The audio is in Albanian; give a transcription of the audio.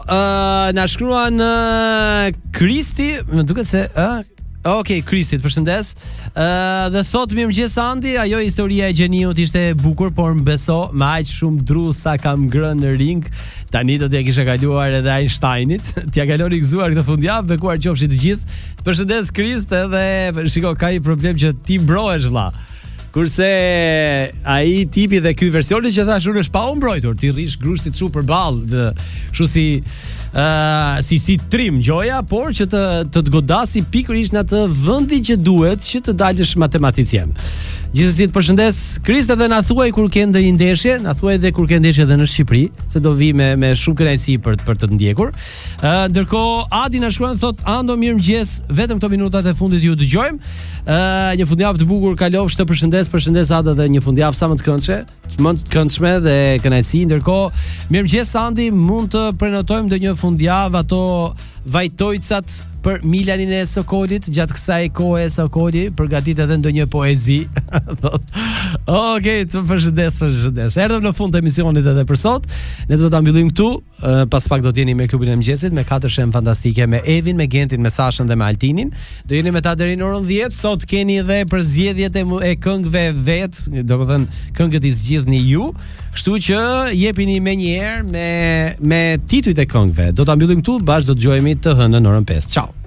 na shkruan Kristi, më duket se Okej, Kristit, përshëndes. Dhe thot mirëmëngjes Andi, ajo historia e gjeniut ishte e bukur, por më beso, me aq shumë dru sa kam ngrënë në ring, tani do t'ja kisha kaluar edhe Einsteinit. T'ja kaloni gëzuar këtë fundjavë, bekuar qofshi të gjithë. Përshëndes Krist, edhe shiko, ka i problem që ti mbrohesh vlla. Kurse ai tipi dhe ky versioni që thash unë është pa u mbrojtur, ti rrish grushtit çu përballë, kështu si trim gjoja, por që të godasi pikërisht në atë vendi që duhet që të dalësh matematicien. Gjithsesi të përshëndes Krist, edhe na thuaj kur ke ndonjë ndeshje, na thuaj edhe kur ke ndeshje edhe në Shqipëri, se do vi me shumë kënaqësi për të ndjekur. Ndërkohë Adi na shkruan, thot Ando mirëmëngjes, vetëm këto minutat e fundit ju dëgjojmë. Një fundjavë të bukur kalofsh, të përshëndes Ada, dhe një fundjavë sa më të këndshme dhe kënaqësi. Ndërkohë mirëmëngjes Andi, mund të prenotojmë ndonjë fundjavë ato vajtojcat për Milanin e Sokolit, gjatë kësaj kohe Sokoli përgatit edhe ndonjë poezi. Okej, të përshëndes. Erdhëm në fund të emisionit edhe për sot. Ne do ta mbyllim këtu, pas pak do të jeni me klubin e mëngjesit, me 4 shem fantastike, me Evin, me Gentin, me Sashën dhe me Altinin. Do jeni me ta deri në orën 10. Sot keni edhe përzgjedhjet e këngëve vet, domethënë këngët i zgjidhni ju. Kështu që jepini me një herë me titujt e këngëve. Do ta mbyllim këtu, bashkë do të dëgjojmë të hënën në orën 5. Ciao.